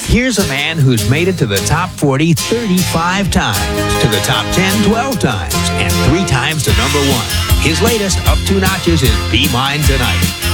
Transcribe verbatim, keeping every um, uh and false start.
Here's a man who's made it to the top forty thirty-five times, to the top ten twelve times, and three times to number one. His latest up two notches is Be Mine Tonight.